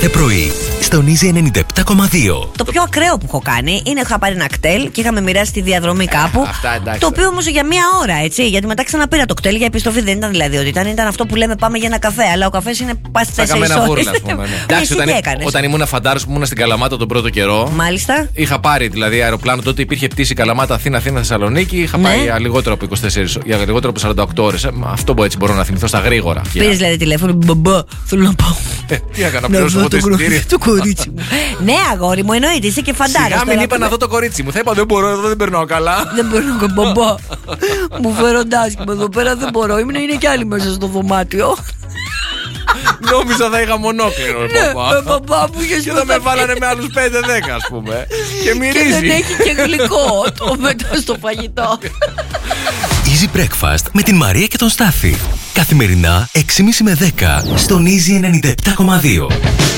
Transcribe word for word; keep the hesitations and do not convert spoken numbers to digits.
κάθε πρωί στον Easy ενενήντα επτά κόμμα δύο. Το πιο ακραίο που έχω κάνει είναι είχα πάρει ένα κτέλ και είχαμε μοιράσει τη διαδρομή κάπου. Ε, αυτά, εντάξει, το οποίο όμως για μία ώρα, έτσι. Γιατί μετά ξαναπήρα το κτέλ για επιστροφή. Δεν ήταν δηλαδή ότι ήταν, ήταν αυτό που λέμε πάμε για ένα καφέ. Αλλά ο καφές είναι πας στις τέσσερις ώρες. Εντάξει, όταν, όταν ήμουν φαντάρος που ήμουν στην Καλαμάτα τον πρώτο καιρό. Μάλιστα. Είχα πάρει δηλαδή αεροπλάνο, τότε υπήρχε πτήση Καλαμάτα Αθήνα, Αθήνα Θεσσαλονίκη. Είχα Ναι. πάει για λιγότερο από είκοσι τέσσερις, για λιγότερο από σαράντα οκτώ ώρες. Ε, αυτό που έτσι μπορώ να θυμηθώ στα γρήγορα. Πήρες δηλαδή τηλέφωνο, μπαμπά, θέλω να πάω. Ε, τι έκανα, πληρώσω εγώ το εισιτήριο. Το κορίτσι μου. Ναι, αγόρι μου, εννοείται, είσαι και φαντάρος. Σιγά μην είπα να δω το κορίτσι μου. Θα είπα δεν μπορώ, εδώ δεν περνάω καλά. Δεν περνάω, μπαμπά. Μου φέρονται άσχημα εδώ πέρα, δεν μπορώ. Ήμουν, είναι κι άλλοι μέσα στο δωμάτιο. Νόμιζα θα είχα μονόκληρο, Ναι, παπά. παπά που είχες Και εδώ με βάλανε με άλλους πέντε δέκα, ας πούμε. Και μυρίζει. Και δεν έχει και γλυκό το μετά στο φαγητό. Easy Breakfast με την Μαρία και τον Στάφη. Καθημερινά έξι και μισή με δέκα στον Easy ενενήντα επτά κόμμα δύο.